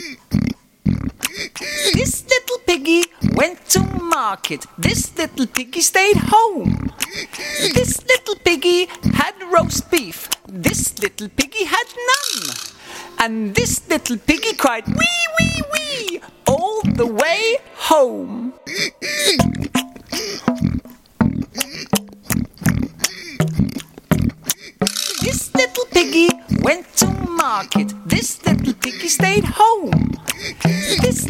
This little piggy went to market. This little piggy stayed home. This little piggy had roast beef. This little piggy had none. And this little piggy cried, wee, wee, wee, all the way home. This little piggy went to market. This little piggy stayed home. This